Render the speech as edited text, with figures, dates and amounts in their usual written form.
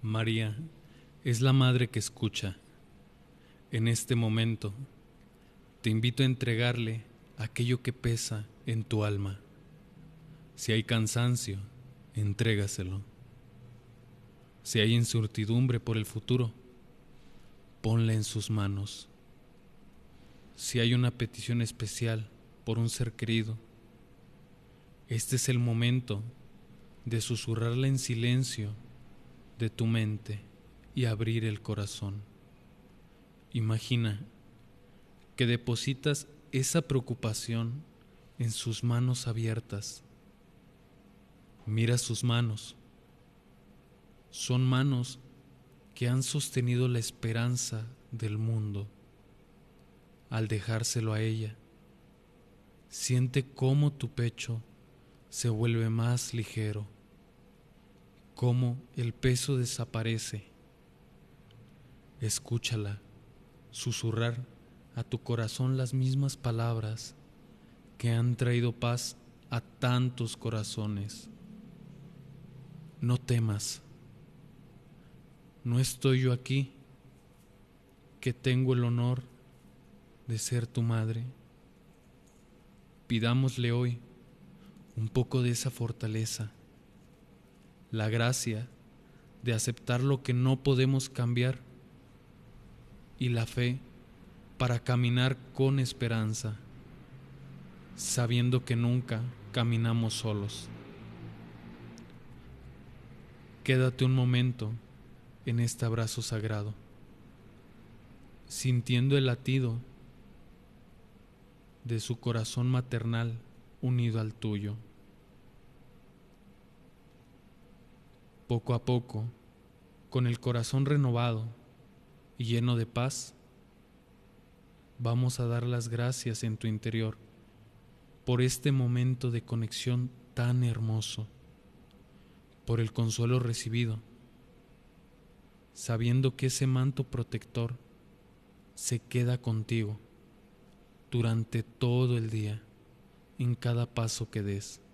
María es la madre que escucha. En este momento te invito a entregarle aquello que pesa en tu alma. Si hay cansancio, entrégaselo. Si hay incertidumbre por el futuro, ponla en sus manos. Si hay una petición especial por un ser querido, este es el momento de susurrarla en silencio de tu mente y abrir el corazón. Imagina que depositas esa preocupación en sus manos abiertas. Mira sus manos. Son manos que han sostenido la esperanza del mundo. Al dejárselo a ella, siente cómo tu pecho se vuelve más ligero, cómo el peso desaparece. Escúchala susurrar a tu corazón las mismas palabras que han traído paz a tantos corazones. No temas. ¿No estoy yo aquí, que tengo el honor de ser tu madre? Pidámosle hoy un poco de esa fortaleza, la gracia de aceptar lo que no podemos cambiar y la fe para caminar con esperanza, sabiendo que nunca caminamos solos. Quédate un momento en este abrazo sagrado, sintiendo el latido de su corazón maternal unido al tuyo. Poco a poco, con el corazón renovado y lleno de paz, vamos a dar las gracias en tu interior por este momento de conexión tan hermoso, por el consuelo recibido, sabiendo que ese manto protector se queda contigo durante todo el día, en cada paso que des.